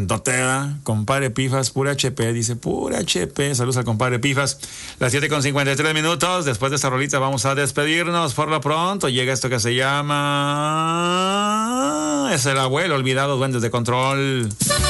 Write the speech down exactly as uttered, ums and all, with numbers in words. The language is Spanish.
te da, compadre Pifas, pura H P, dice, pura H P. Saludos al compadre Pifas. Las siete con cincuenta y tres minutos. Después de esta rolita vamos a despedirnos. Por lo pronto llega esto que se llama... Es el abuelo olvidado, duendes de control.